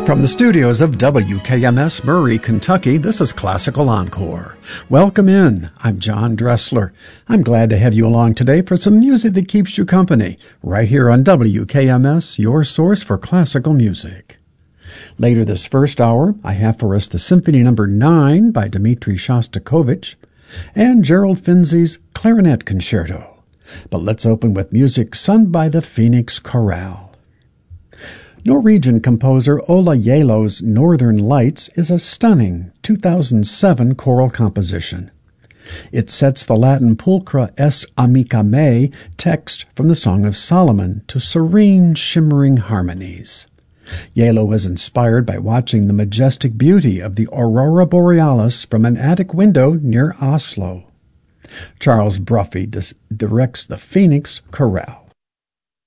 From the studios of WKMS Murray, Kentucky, this is Classical Encore. Welcome in. I'm John Dressler. I'm glad to have you along today for some music that keeps you company, right here on WKMS, your source for classical music. Later this first hour, I have for us the Symphony No. 9 by Dmitri Shostakovich and Gerald Finzi's Clarinet Concerto. But let's open with music sung by the Phoenix Chorale. Norwegian composer Ola Gjelo's Northern Lights is a stunning 2007 choral composition. It sets the Latin pulchra es amica mei text from the Song of Solomon to serene, shimmering harmonies. Gjelo was inspired by watching the majestic beauty of the Aurora Borealis from an attic window near Oslo. Charles Bruffy directs the Phoenix Chorale.